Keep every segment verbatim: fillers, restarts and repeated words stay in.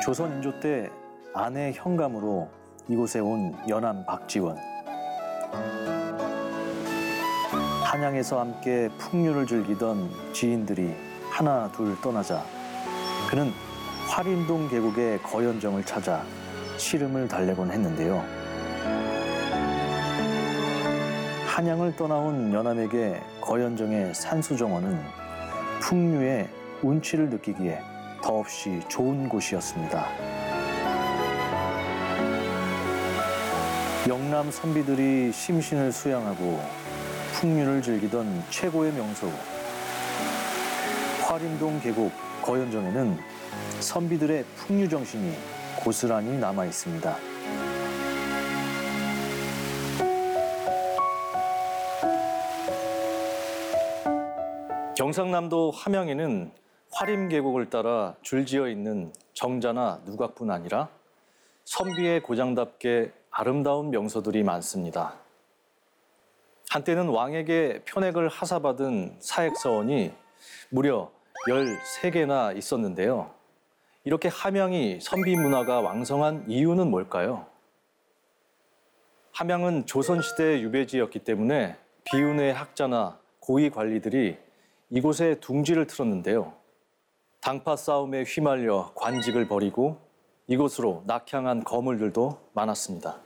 조선인조 때 아내 현감으로 이곳에 온 연암 박지원. 한양에서 함께 풍류를 즐기던 지인들이 하나 둘 떠나자 그는 화림동 계곡의 거연정을 찾아 시름을 달래곤 했는데요. 한양을 떠나온 연암에게 거연정의 산수정원은 풍류의 운치를 느끼기에 더없이 좋은 곳이었습니다. 영남 선비들이 심신을 수양하고 풍류를 즐기던 최고의 명소 화림동 계곡 거연정에는 선비들의 풍류 정신이 고스란히 남아 있습니다. 경상남도 함양에는 화림 계곡을 따라 줄지어 있는 정자나 누각뿐 아니라 선비의 고장답게 아름다운 명소들이 많습니다. 한때는 왕에게 편액을 하사받은 사액서원이 무려 열세 개나 있었는데요. 이렇게 함양이 선비 문화가 왕성한 이유는 뭘까요? 함양은 조선시대 유배지였기 때문에 비운의 학자나 고위 관리들이 이곳에 둥지를 틀었는데요. 당파 싸움에 휘말려 관직을 버리고 이곳으로 낙향한 거물들도 많았습니다.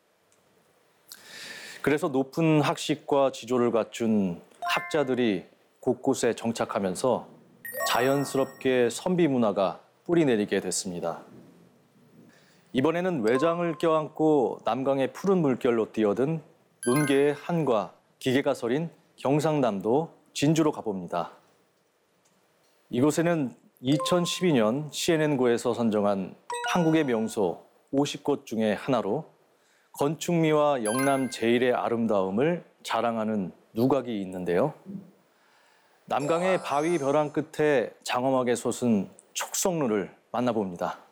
그래서 높은 학식과 지조를 갖춘 학자들이 곳곳에 정착하면서 자연스럽게 선비 문화가 뿌리내리게 됐습니다. 이번에는 외장을 껴안고 남강의 푸른 물결로 뛰어든 논개의 한과 기계가 서린 경상남도 진주로 가봅니다. 이곳에는 이천십이 년 씨엔엔고에서 선정한 한국의 명소 오십 곳 중에 하나로 건축미와 영남 제일의 아름다움을 자랑하는 누각이 있는데요. 남강의 바위 벼랑 끝에 장엄하게 솟은 촉성루를 만나봅니다.